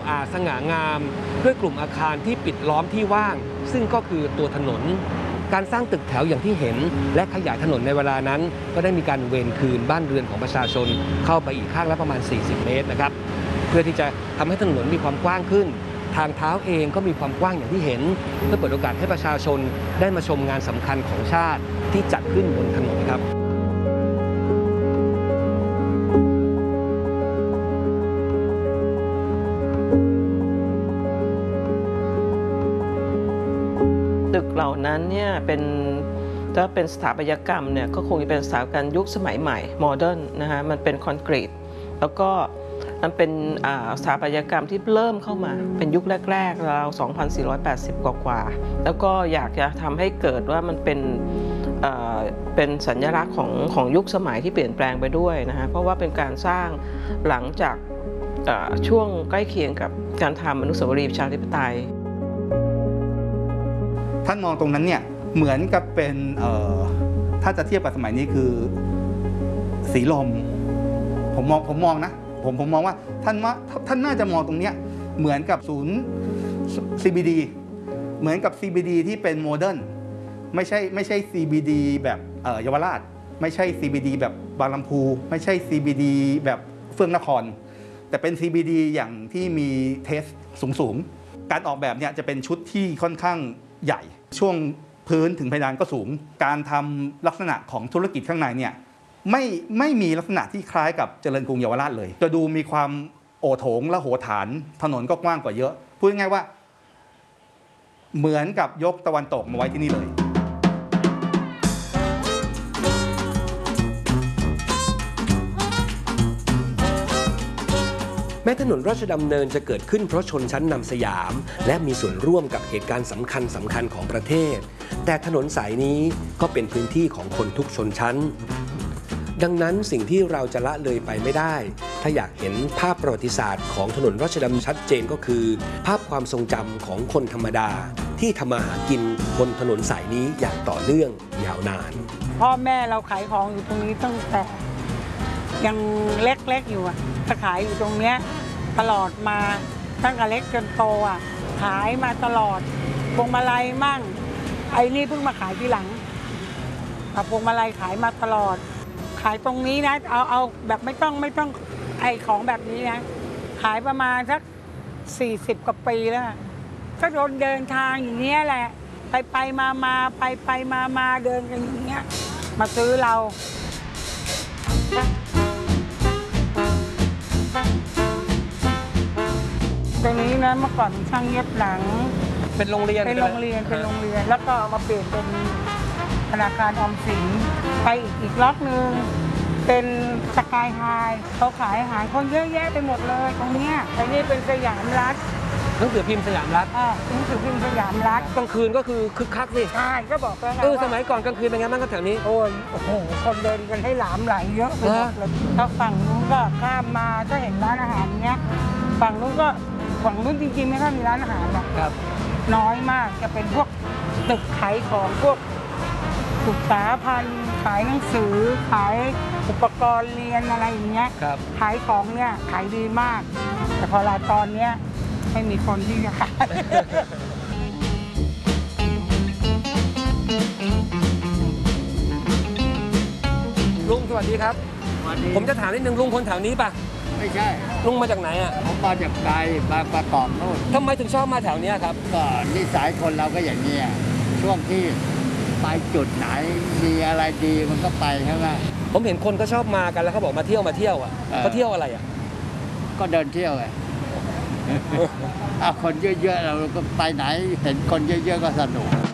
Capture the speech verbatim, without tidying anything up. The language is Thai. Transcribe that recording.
อาจสง่างามด้วยกลุ่มอาคารที่ปิดล้อมที่ว่างซึ่งก็คือตัวถนนการสร้างตึกแถวอย่างที่เห็นและขยายถนนในเวลานั้นก็ได้มีการเวรคืนบ้านเรือนของประชาชนเข้าไปอีกข้างละประมาณสี่สิบเมตรนะครับเพื่อที่จะทำให้ถนนมีความกว้างขึ้นทางเท้าเองก็มีความกว้างอย่างที่เห็นเพื่อเปิดโอกาสให้ประชาชนได้มาชมงานสำคัญของชาติที่จัดขึ้นบนถนนครับตึกเหล่านั้นเนี่ยเป็นถ้าเป็นสถาปัตยกรรมเนี่ยก็คงจะเป็นสถาปัตยกรรมยุคสมัยใหม่โมเดิร์นนะฮะมันเป็นคอนกรีตแล้วก็มันเป็นสถาปัตยกรรมที่เริ่มเข้ามาเป็นยุคแรกๆราว สองพันสี่ร้อยแปดสิบ กว่าๆแล้วก็อยากจะทำให้เกิดว่ามันเป็นเป็นสัญลักษณ์ของของยุคสมัยที่เปลี่ยนแปลงไปด้วยนะฮะเพราะว่าเป็นการสร้างหลังจากช่วงใกล้เคียงกับการทำอนุสาวรีย์ประชาธิปไตยท่านมองตรงนั้นเนี่ยเหมือนกับเป็นถ้าจะเทียบกับสมัยนี้คือสีลมผมมองผมมองนะผมผมมองว่าท่านว่าท่านน่าจะมองตรงนี้เหมือนกับศูนย์ ซี บี ดี เหมือนกับ ซี บี ดี ที่เป็นโมเดิร์นไม่ใช่ไม่ใช่ ซี บี ดี แบบเยาวราชไม่ใช่ ซี บี ดี แบบบางลำพูไม่ใช่ ซี บี ดี แบบเฟื่องนครแต่เป็น ซี บี ดี อย่างที่มีเทสสูงๆการออกแบบเนี่ยจะเป็นชุดที่ค่อนข้างใหญ่ช่วงพื้นถึงเพดานก็สูงการทำลักษณะของธุรกิจข้างในเนี่ยไม่ไม่มีลักษณะที่คล้ายกับเจริญกรุงเยาวราชเลยจะดูมีความโอโถงและโหฐานถนนก็กว้างกว่าเยอะพูดง่ายๆว่าเหมือนกับยกตะวันตกมาไว้ที่นี่เลยแม้ถนนราชดำเนินจะเกิดขึ้นเพราะชนชั้นนำสยามและมีส่วนร่วมกับเหตุการณ์สำคัญสำคัญของประเทศแต่ถนนสายนี้ก็เป็นพื้นที่ของคนทุกชนชั้นดังนั้นสิ่งที่เราจะละเลยไปไม่ได้ถ้าอยากเห็นภาพประวัติศาสตร์ของถนนราชดำเนินชัดเจนก็คือภาพความทรงจำของคนธรรมดาที่ทำมาหากินบนถนนสายนี้อย่างต่อเนื่องยาวนานพ่อแม่เราขายของอยู่ตรงนี้ตั้งแต่ยังเล็กๆอยู่อ่ะจะขายอยู่ตรงเนี้ยตลอดมาตั้งแต่เล็กจนโตอ่ะขายมาตลอดพวงมาลัยมั่งไอ้นี่เพิ่งมาขายทีหลังพวงมาลัยขายมาตลอดขายตรงนี้นะเอาเอาแบบไม่ต้องไม่ต้องไอ้ของแบบนี้นะขายประมาณสักสี่สิบกว่าปีแล้วก็โดนเดินทางอย่างนี้แหละไปไปมามาไปไปมามาเดินกันอย่างเงี้ยมาซื้อเราตรงนี้นะเมื่อก่อนช่างเย็บหนังเป็นโรงเรียนเป็นโรงเรียนเป็นโรงเรียนแล้วก็มาเปลี่ยนเป็นธนาคารออมสินไปอีกอีกล็อกหนึ่งเป็นสกายไฮเขาขายอาหารคนเยอะแยะไปหมดเลยตรงนี้ไอ้นี่เป็นสยามรัฐหนังสือพิมพ์สยามรัฐอ่าหนังสือพิมพ์สยามรัฐกลางคืนก็คือคึกคักสิใช่ก็บอกแล้วไงเออสมัยก่อนกลางคืนเป็นไงบ้างครับแถวนี้โอ้ยโอ้โหคนเดินกันให้หลามไหลเยอะไปหมดเลยถ้าฝั่งนู้นก็ข้ามมาก็เห็นร้านอาหารเนี้ยฝั่งนู้นก็ฝั่งนู้นจริงๆไม่ค่อยมีร้านอาหารหรอกครับน้อยมากจะเป็นพวกตึกขายของพวกศึกษาพันธ์ขายหนังสือขายอุปกรณ์เรียนอะไรอย่างเงี้ยขายของเนี่ยขายดีมากแต่พอเราตอนเนี้ยไม่มีคนที่จะขายลุงสวัสดีครับผมจะถามนิดนึงลุงคนแถวนี้ป่ะไม่ใช่ลุงมาจากไหนอ่ะผมมาจากไกลมาประกอบโน่นทำไมถึงชอบมาแถวนี้ครับก็นิสัยคนเราก็อย่างนี้ช่วงที่ไปจุดไหนมีอะไรดีมันก็ไปใช่ไหมผมเห็นคนก็ชอบมากันแล้วเขาบอกมาเที่ยวมาเที่ยวอ่ะเขาเที่ยวอะไรอ่ะก็เดินเที่ยวไงคนเยอะๆเราก็ไปไหนเห็นคนเยอะๆก็สนุก